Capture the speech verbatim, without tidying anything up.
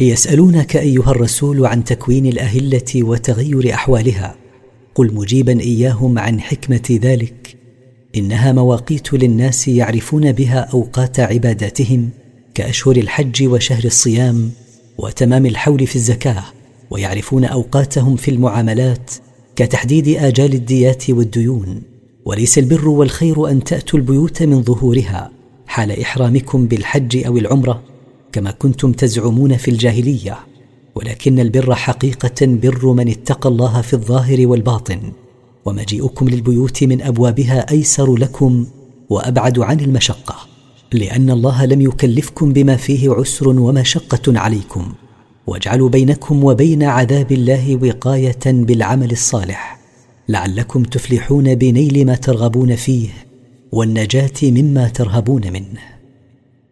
يسألونك أيها الرسول عن تكوين الأهلة وتغير أحوالها، قل مجيبا إياهم عن حكمة ذلك: إنها مواقيت للناس يعرفون بها أوقات عباداتهم، كأشهر الحج وشهر الصيام وتمام الحول في الزكاة، ويعرفون أوقاتهم في المعاملات كتحديد آجال الديات والديون. وليس البر والخير أن تأتوا البيوت من ظهورها حال إحرامكم بالحج أو العمرة كما كنتم تزعمون في الجاهلية، ولكن البر حقيقة بر من اتقى الله في الظاهر والباطن، ومجيئكم للبيوت من أبوابها أيسر لكم وأبعد عن المشقة، لأن الله لم يكلفكم بما فيه عسر ومشقة عليكم، واجعلوا بينكم وبين عذاب الله وقاية بالعمل الصالح لعلكم تفلحون بنيل ما ترغبون فيه والنجاة مما ترهبون منه.